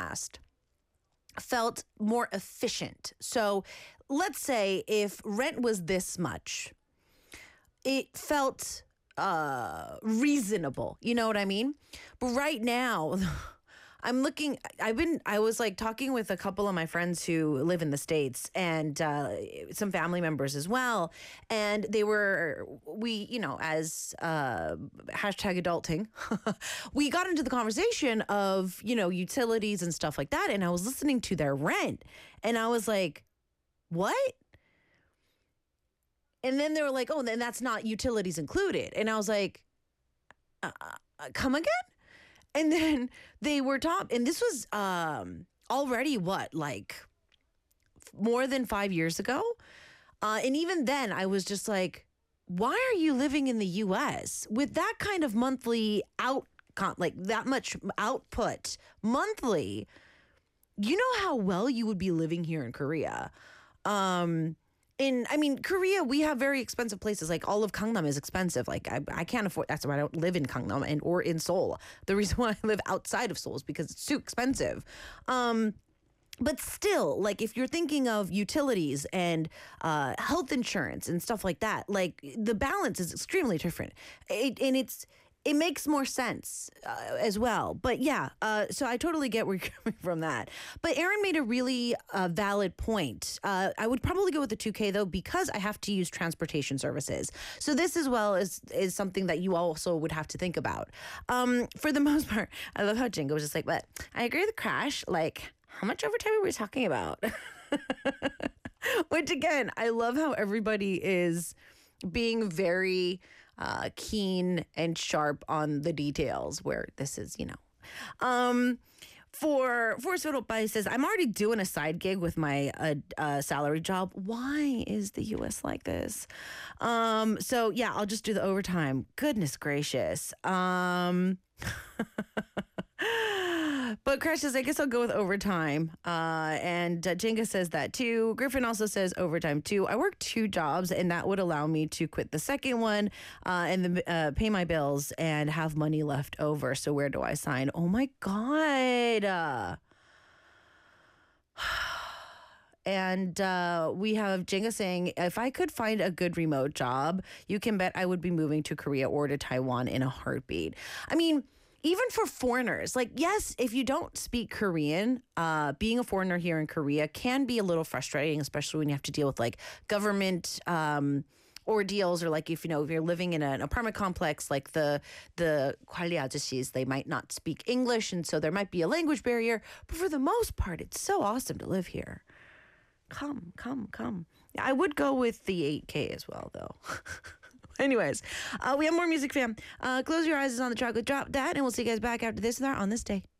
past felt more efficient. So let's say if rent was this much, it felt reasonable. You know what I mean? But right now, I was like talking with a couple of my friends who live in the States and some family members as well. And as hashtag adulting, we got into the conversation of, utilities and stuff like that. And I was listening to their rent and I was like, what? And then they were like, oh, then that's not utilities included. And I was like, come again? And then they were and this was already more than 5 years ago. And even then I was just like, why are you living in the US with that kind of monthly that much output monthly? You know how well you would be living here in Korea. Korea, we have very expensive places. Like all of Gangnam is expensive. Like I can't afford. That's why I don't live in Gangnam or in Seoul. The reason why I live outside of Seoul is because it's too expensive. But still, like if you're thinking of utilities and health insurance and stuff like that, like the balance is extremely different. It makes more sense as well. But yeah, so I totally get where you're coming from that. But Aaron made a really valid point. I would probably go with the 2K though, because I have to use transportation services. So this as well is something that you also would have to think about. For the most part, I love how Jingo was just like, but I agree with Crash. Like, how much overtime are we talking about? Which again, I love how everybody is being very keen and sharp on the details where this is, For Soto Pai says, I'm already doing a side gig with my salary job. Why is the U.S. like this? So yeah, I'll just do the overtime. Goodness gracious. But Crash says, I guess I'll go with overtime. And Jenga says that too. Griffin also says overtime too. I work 2 jobs and that would allow me to quit the second one and then pay my bills and have money left over. So where do I sign? Oh my God. And we have Jenga saying, if I could find a good remote job, you can bet I would be moving to Korea or to Taiwan in a heartbeat. I mean, even for foreigners, like, yes, if you don't speak Korean, being a foreigner here in Korea can be a little frustrating, especially when you have to deal with like government ordeals, or like if you're living in an apartment complex, like the 관리 아저씨s, they might not speak English, and so there might be a language barrier. But for the most part, it's so awesome to live here. Come. I would go with the 8K as well, though. Anyways, we have more music, fam. Close Your Eyes is on the track with Drop That, and we'll see you guys back after this and that on this day.